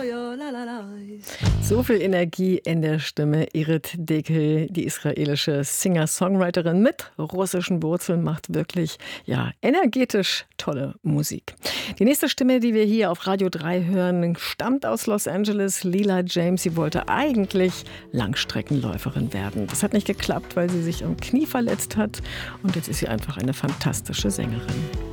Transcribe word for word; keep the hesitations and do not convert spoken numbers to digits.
So viel Energie in der Stimme. Irit Deke, die israelische Singer-Songwriterin mit russischen Wurzeln, macht wirklich ja, energetisch tolle Musik. Die nächste Stimme, die wir hier auf Radio drei hören, stammt aus Los Angeles. Leela James, sie wollte eigentlich Langstreckenläuferin werden. Das hat nicht geklappt, weil sie sich am Knie verletzt hat. Und jetzt ist sie einfach eine fantastische Sängerin.